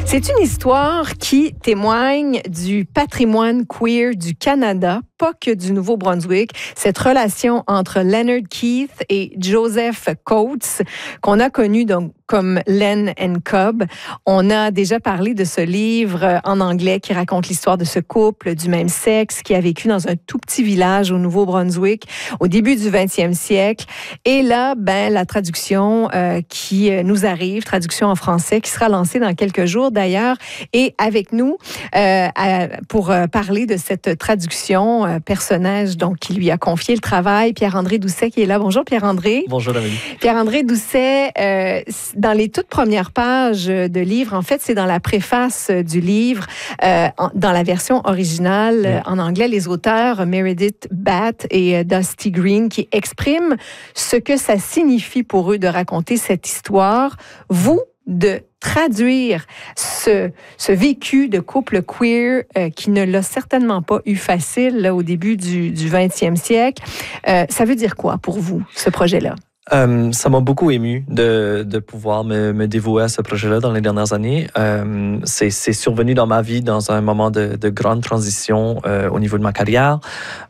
C'est une histoire qui témoigne du patrimoine queer du Canada, pas que du Nouveau-Brunswick. Cette relation entre Leonard Keith et Joseph Coates, qu'on a connu donc comme Len and Cub. On a déjà parlé de ce livre en anglais qui raconte l'histoire de ce couple du même sexe qui a vécu dans un tout petit village au Nouveau-Brunswick au début du 20e siècle. Et là, la traduction qui nous arrive, traduction en français, qui sera lancée dans quelques jours d'ailleurs, est avec nous pour parler de cette traduction, personnage donc qui lui a confié le travail, Pierre-André Doucet qui est là. Bonjour Pierre-André. Bonjour Amélie. Pierre-André Doucet, dans les toutes premières pages de livre, en fait, c'est dans la préface du livre, dans la version originale en anglais, les auteurs Meredith Batt et Dusty Green qui expriment ce que ça signifie pour eux de raconter cette histoire. Vous, de traduire ce vécu de couple queer qui ne l'a certainement pas eu facile là, au début du 20e siècle. Ça veut dire quoi pour vous, ce projet-là? Ça m'a beaucoup ému de pouvoir me dévouer à ce projet-là dans les dernières années. C'est survenu dans ma vie dans un moment de grande transition au niveau de ma carrière.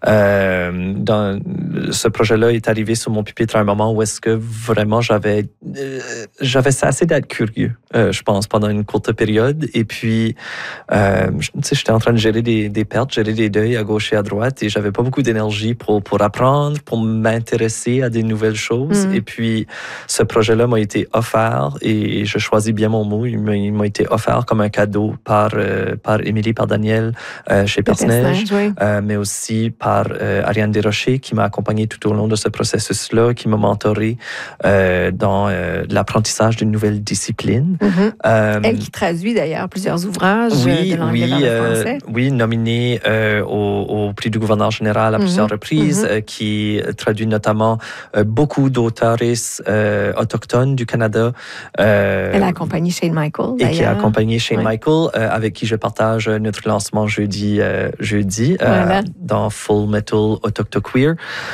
Ce projet-là est arrivé sur mon pupitre à un moment où est-ce que vraiment j'avais cessé d'être curieux, je pense, pendant une courte période. Et puis, j'étais en train de gérer des pertes, gérer des deuils à gauche et à droite, et j'avais pas beaucoup d'énergie pour apprendre, pour m'intéresser à des nouvelles choses. Et puis, ce projet-là m'a été offert, et je choisis bien mon mot, il m'a été offert comme un cadeau par Émilie, par Daniel chez Personnage, oui. Mais aussi par Ariane Desrochers, qui m'a accompagné tout au long de ce processus-là, qui m'a mentoré dans l'apprentissage d'une nouvelle discipline. Elle qui traduit d'ailleurs plusieurs ouvrages de l'anglais vers le français. Oui, nominée au prix du gouverneur général à plusieurs reprises, qui traduit notamment beaucoup d'auteurs autochtones du Canada. Elle a accompagné Shane Michael, d'ailleurs. Et qui a accompagné Shane Michael, avec qui je partage notre lancement jeudi dans Full Metal Autochtoqueer.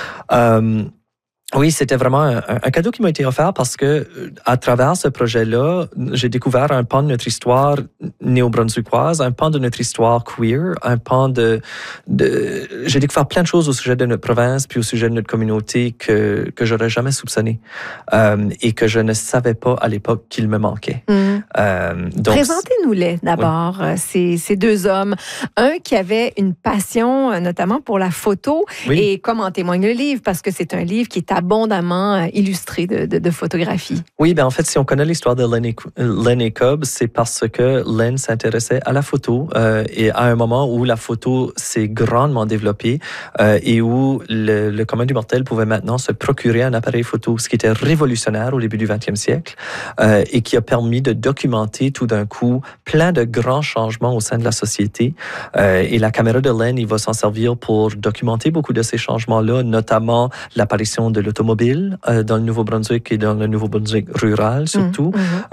Oui, c'était vraiment un cadeau qui m'a été offert parce que, à travers ce projet-là, j'ai découvert un pan de notre histoire néo-brunswickoise, un pan de notre histoire queer, un pan j'ai découvert plein de choses au sujet de notre province puis au sujet de notre communauté que j'aurais jamais soupçonné et que je ne savais pas à l'époque qu'il me manquait. Donc, présentez-nous-les d'abord, ces deux hommes. Un qui avait une passion notamment pour la photo et comme en témoigne le livre, parce que c'est un livre qui est abondamment illustré de photographies. Oui, en fait, si on connaît l'histoire de Len et Cub, c'est parce que Len s'intéressait à la photo et à un moment où la photo s'est grandement développée et où le commun du mortel pouvait maintenant se procurer un appareil photo, ce qui était révolutionnaire au début du 20e siècle et qui a permis de documenter tout d'un coup plein de grands changements au sein de la société. Et la caméra de Len, il va s'en servir pour documenter beaucoup de ces changements-là, notamment l'apparition de l'automobile dans le Nouveau-Brunswick et dans le Nouveau-Brunswick rural surtout.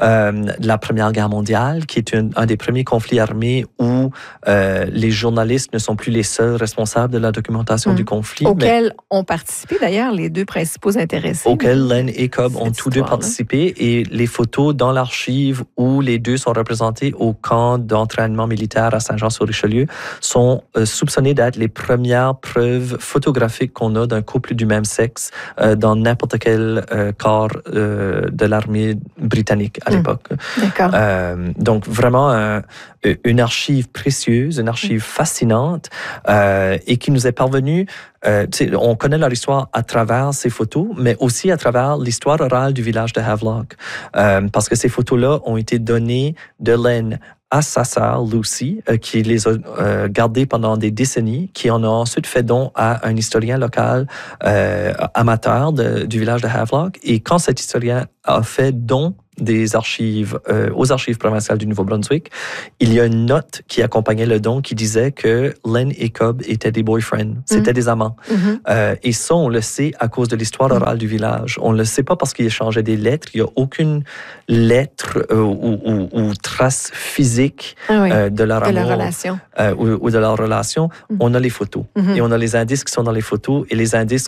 La Première Guerre mondiale, qui est un des premiers conflits armés où les journalistes ne sont plus les seuls responsables de la documentation du conflit. Auquel ont participé d'ailleurs les deux principaux intéressés. Auquel Len et Cub ont tous deux participé. Et les photos dans l'archive où les deux sont représentés au camp d'entraînement militaire à Saint-Jean-sur-Richelieu sont soupçonnées d'être les premières preuves photographiques qu'on a d'un couple du même sexe dans n'importe quel corps de l'armée britannique à l'époque. D'accord. Donc vraiment une archive précieuse, une archive fascinante et qui nous est parvenue. On connaît leur histoire à travers ces photos, mais aussi à travers l'histoire orale du village de Havelock. Parce que ces photos-là ont été données de Len à sa sœur Lucy, qui les a gardées pendant des décennies, qui en a ensuite fait don à un historien local amateur du village de Havelock. Et quand cet historien a fait don des archives aux archives provinciales du Nouveau-Brunswick, il y a une note qui accompagnait le don qui disait que Len et Cub étaient des boyfriends, c'était des amants. Et ça, on le sait à cause de l'histoire orale du village. On ne le sait pas parce qu'ils échangeaient des lettres. Il n'y a aucune lettre ou trace physique de leur amour, relation. Ou de leur relation. On a les photos et on a les indices qui sont dans les photos, et les indices